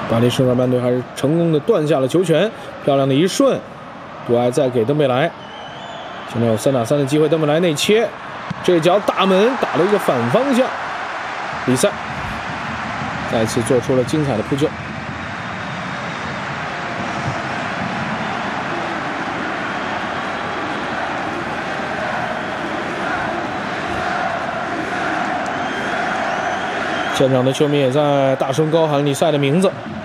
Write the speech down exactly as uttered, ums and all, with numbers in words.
巴黎圣日耳曼队还是成功的断下了球权，漂亮的一顺，杜埃再给登贝莱，现在有三打三的机会，登贝莱内切，这脚大门打了一个反方向，比赛再次做出了精彩的扑救。 现场的球迷也在大声高喊里塞的名字。